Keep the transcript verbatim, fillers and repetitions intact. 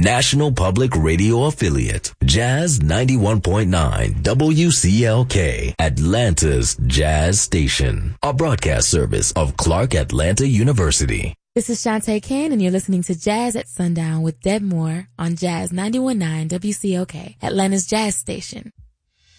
National Public Radio affiliate, Jazz ninety-one point nine W C L K, Atlanta's Jazz Station, a broadcast service of Clark Atlanta University. This is Shantae Ken, and you're listening to Jazz at Sundown with Deb Moore on Jazz ninety-one point nine W C L K, Atlanta's Jazz Station.